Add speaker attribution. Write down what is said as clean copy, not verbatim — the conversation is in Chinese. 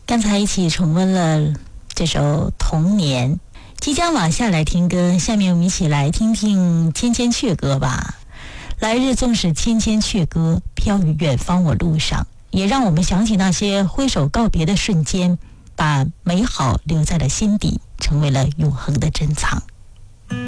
Speaker 1: 刚才一起重温了这首《童年》，即将往下来听歌，下面我们一起来听听千千阙歌吧。来日纵使千千阙歌，飘于远方我路上，也让我们想起那些挥手告别的瞬间，把美好留在了心底，成为了永恒的珍藏。